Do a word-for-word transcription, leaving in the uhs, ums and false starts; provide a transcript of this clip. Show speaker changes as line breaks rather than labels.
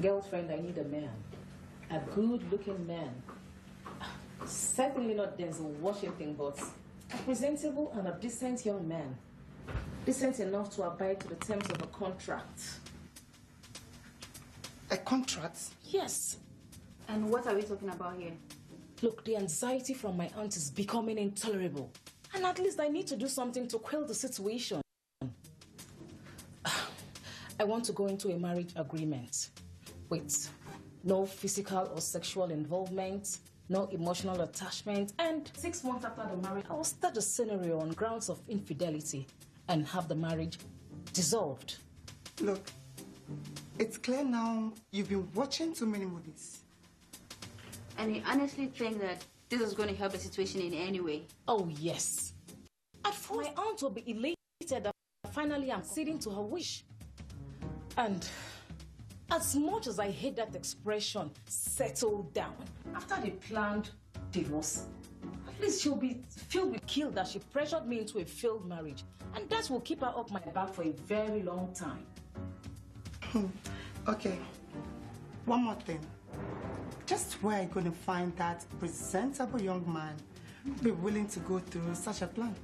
Girlfriend, I need a man. A good-looking man. Certainly not Denzel Washington, but a presentable and a decent young man. Decent enough to abide to the terms of a contract.
A contract?
Yes.
And what are we talking about here?
Look, the anxiety from my aunt is becoming intolerable. And at least I need to do something to quell the situation. I want to go into a marriage agreement with no physical or sexual involvement, no emotional attachment, and six months after the marriage, I will start a scenario on grounds of infidelity and have the marriage dissolved.
Look, it's clear now you've been watching too many movies.
And you honestly think that this is going to help the situation in any way?
Oh, yes. At first, my aunt will be elated that finally I'm ceding to her wish. And as much as I hate that expression, settle down, after the planned divorce, at least she'll be filled with guilt that she pressured me into a failed marriage. And that will keep her up my back for a very long time.
Okay, one more thing. Just where are you going to find that presentable young man who will be willing to go through such a plan?